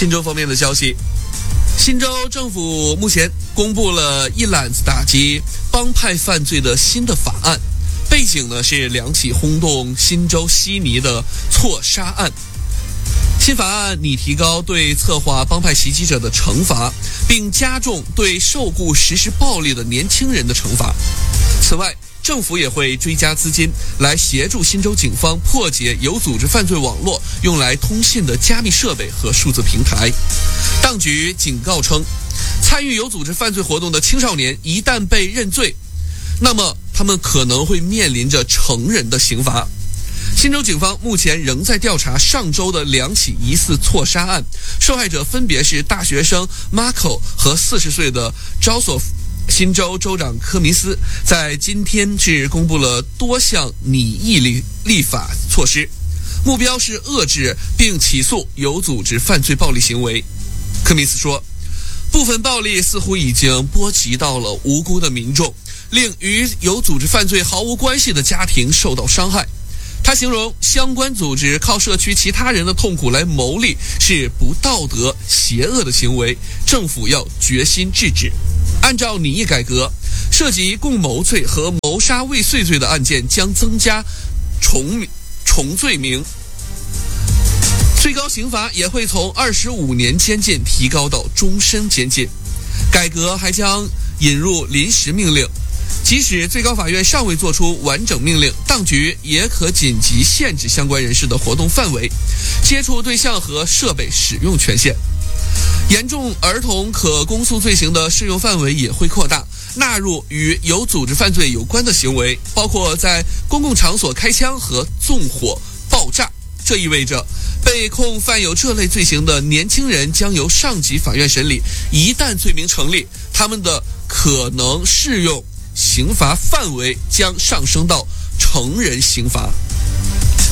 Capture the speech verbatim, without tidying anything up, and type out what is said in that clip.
新州方面的消息，新州政府目前公布了一揽子打击帮派犯罪的新的法案，背景呢是两起轰动新州悉尼的错杀案。新法案拟提高对策划帮派袭击者的惩罚，并加重对受雇实施暴力的年轻人的惩罚。此外，政府也会追加资金来协助新州警方破解有组织犯罪网络用来通信的加密设备和数字平台。当局警告称，参与有组织犯罪活动的青少年一旦被认罪，那么他们可能会面临着成人的刑罚。新州警方目前仍在调查上周的两起疑似错杀案，受害者分别是大学生 Marco 和四十岁的 Joseph。新州州长科明斯在今天是公布了多项拟议立立法措施，目标是遏制并起诉有组织犯罪暴力行为。科明斯说，部分暴力似乎已经波及到了无辜的民众，令与有组织犯罪毫无关系的家庭受到伤害。他形容相关组织靠社区其他人的痛苦来牟利是不道德、邪恶的行为，政府要决心制止。按照拟议改革，涉及共谋罪和谋杀未遂罪的案件将增加重重罪名，最高刑罚也会从二十五年监禁提高到终身监禁。改革还将引入临时命令，即使最高法院尚未作出完整命令，当局也可紧急限制相关人士的活动范围、接触对象和设备使用权限。严重儿童可公诉罪行的适用范围也会扩大，纳入与有组织犯罪有关的行为，包括在公共场所开枪和纵火爆炸。这意味着被控犯有这类罪行的年轻人将由上级法院审理，一旦罪名成立，他们的可能适用刑罚范围将上升到成人刑罚。